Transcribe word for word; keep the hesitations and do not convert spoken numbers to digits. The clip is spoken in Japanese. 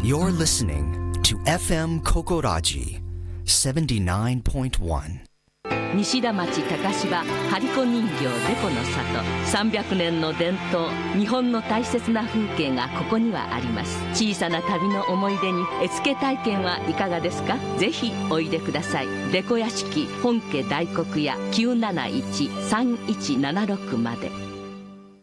You're listening to エフエム Kokoraji seventy-nine point one。 西田町高芝張子人形デポの里、さんびゃくねんの伝統、日本の大切な風景がここにはあります。小さな旅の思い出に絵付け体験はいかがですか？ぜひおいでください。デコ屋敷本家大黒屋 きゅうなないち さんいちななろく まで。